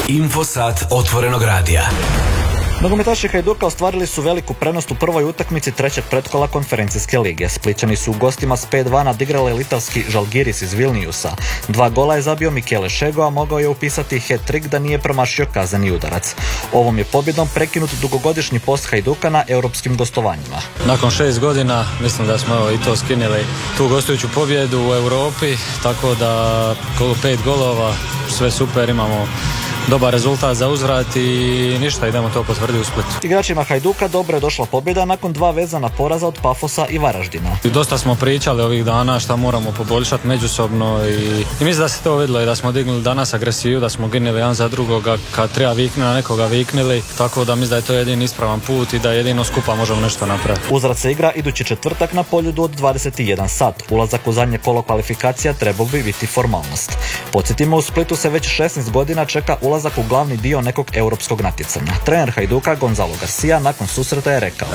Infosat otvorenog radija. Nogometaši Hajduka ostvarili su veliku prednost u prvoj utakmici trećeg pretkola konferencijske lige. Splićani su u gostima s 5-2 nadigrali litavski Žalgiris iz Vilniusa. 2 gola je zabio Michele Šego, a mogao je upisati hat-trick da nije promašio kazneni udarac. Ovom je pobjedom prekinut dugogodišnji post Hajduka na europskim gostovanjima. Nakon 6 godina mislim da smo i to skinili tu gostujuću pobjedu u Europi, tako da 5 golova, sve super, imamo dobar rezultat za uzvrat i ništa, idemo to potvrditi u Splitu. Igračima Hajduka dobro je došla pobjeda nakon 2 vezana poraza od Pafosa i Varaždina. Dosta smo pričali ovih dana šta moramo poboljšati međusobno i mislim da se to vidjelo i da smo dignuli danas agresiju, da smo ginili jedan za drugoga, kad treba viknuti na nekoga viknili, tako da mislim da je to jedini ispravan put i da jedino skupa možemo nešto napraviti. Uzvrat se igra idući četvrtak na Poljudu od 21 sat. Ulazak u zadnje kolo kvalifikacija trebao bi biti formalnost. Podsjetimo, u Splitu se već 16 godina čeka ulazak u glavni dio nekog europskog natjecanja. Trener Hajduka Gonzalo Garcia nakon susreta je rekao: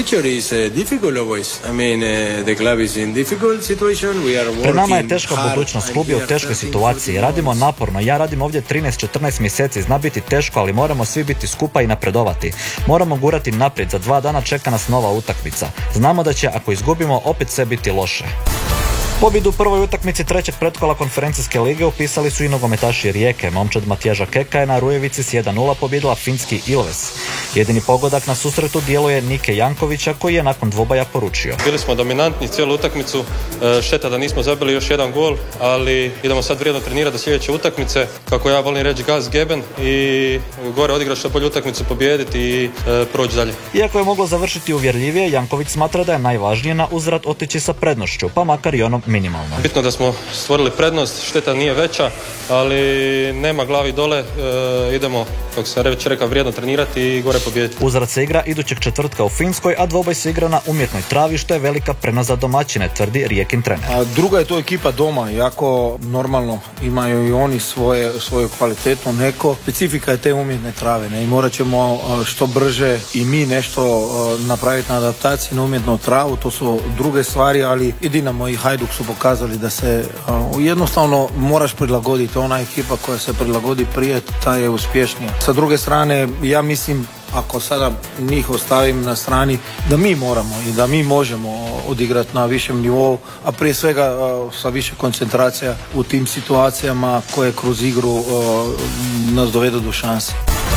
Pred nama je teška budućnost, klub je u teškoj situaciji, radimo naporno, ja radim ovdje 13-14 mjeseci, zna biti teško, ali moramo svi biti skupa i napredovati. Moramo gurati naprijed, za 2 dana čeka nas nova utakmica. Znamo da će, ako izgubimo, opet sve biti loše. Pobjedu u prvoj utakmici trećeg pretkola konferencijske lige upisali su i nogometaši Rijeke. Momčad Matijaža Keka je na Rujevici s 1-0 pobjedila finski Ilves. Jedini pogodak na susretu djeluje Nike Jankovića, koji je nakon dvoboja poručio: Bili smo dominantni cijelu utakmicu, šteta da nismo zabili još jedan gol, ali idemo sad vrijedno trenirati do sljedeće utakmice. Kako ja volim reći, gas geben i gore odigrati što bolju utakmicu, pobijediti i proći dalje. Iako je moglo završiti uvjerljivije, Janković smatra da je najvažnije na uzvrat otići sa prednošću, pa makar i onom minimalno. Bitno da smo stvorili prednost, šteta nije veća, ali nema glavi dole, idemo, kako sam već rekao, vrijedno trenirati i gore pobijediti. Uzvrat se igra idućeg četvrtka u Finskoj, a dvoboj se igra na umjetnoj travi, što je velika prednost za domaćine, tvrdi Rijekin trener. A druga je to ekipa doma, jako normalno imaju i oni svoju kvalitetu, neko specifika je te umjetne trave, ne? I morat ćemo što brže i mi nešto napraviti na adaptaciji na umjetnu travu, to su druge stvari, ali i Dinamo i Hajduk su pokazali da se jednostavno moraš prilagoditi. Ona ekipa koja se prilagodi prije, ta je uspješnija. Sa druge strane, ja mislim, ako sada njih ostavim na strani, da mi moramo i da mi možemo odigrati na višem nivou, a prije svega sa više koncentracija u tim situacijama koje kroz igru nas dovedu do šanse.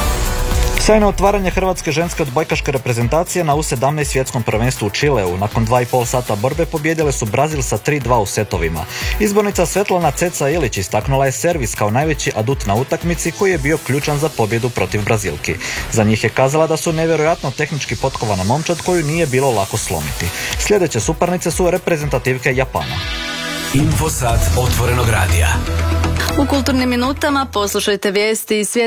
Sjajno otvaranje hrvatske ženske odbojkaške reprezentacije na U17 svjetskom prvenstvu u Čileu. Nakon 2,5 sata borbe pobijedile su Brazil sa 3-2 u setovima. Izbornica Svetlana Ceca Ilić istaknula je servis kao najveći adut na utakmici, koji je bio ključan za pobjedu protiv Brazilki. Za njih je kazala da su nevjerojatno tehnički potkovana momčad koju nije bilo lako slomiti. Sljedeće suparnice su reprezentativke Japana. Infosat otvorenog radija. U kulturnim minutama poslušajte vijesti iz svijeta